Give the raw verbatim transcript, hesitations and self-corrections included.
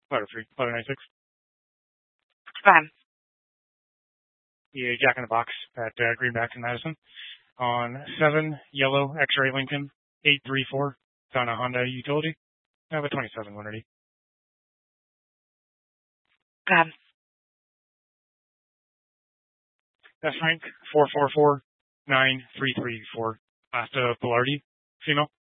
Letter three, letter ninety-six. Go ahead. The Jack in the Box at uh, Greenback and Madison. On seven, yellow, X-ray Lincoln, eight three four, found a Honda utility. I have a twenty-seven one eighty. Go ahead. That's Frank, four four four, nine three three four. Last uh, Pillardi, female.